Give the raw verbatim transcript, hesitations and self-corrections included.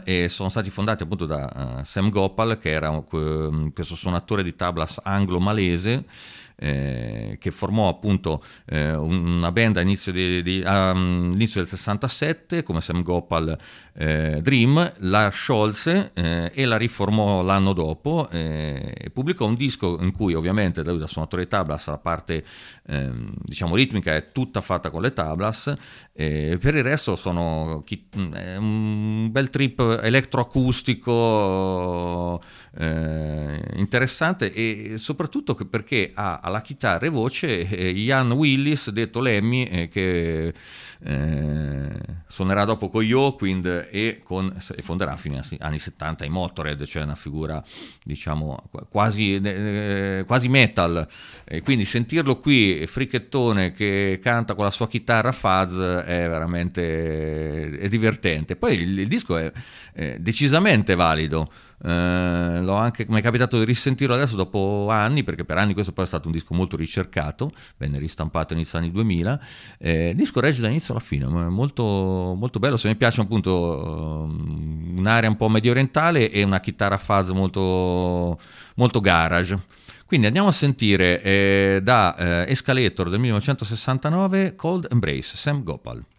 e sono stati fondati appunto da uh, Sam Gopal, che era un, questo suonatore di tablas anglo-malese, Eh, che formò appunto eh, una band all'inizio, di, di, um, all'inizio del sessantasette come Sam Gopal eh, Dream, la sciolse eh, e la riformò l'anno dopo eh, e pubblicò un disco in cui ovviamente lui da suonatore di tablas la parte eh, diciamo ritmica è tutta fatta con le tablas, eh, per il resto sono chi, eh, un bel trip elettroacustico eh, interessante, e soprattutto perché ha alla chitarra e voce eh, Ian Willis, detto Lemmy, eh, che eh, suonerà dopo con gli Hawkwind e, con, e fonderà a fine anni settanta i Motorhead, cioè una figura diciamo quasi, eh, quasi metal, e quindi sentirlo qui fricchettone che canta con la sua chitarra fuzz è veramente è divertente. Poi il, il disco è, è decisamente valido. Uh, l'ho anche, mi è capitato di risentirlo adesso dopo anni, perché per anni questo poi è stato un disco molto ricercato, venne ristampato inizio anni duemila, eh, il disco regge dall'inizio alla fine, molto, molto bello. Se mi piace appunto uh, un'area un po' medio orientale e una chitarra fuzz molto, molto garage. Quindi andiamo a sentire eh, da eh, Escalator del millenovecentosessantanove Cold Embrace, Sam Gopal.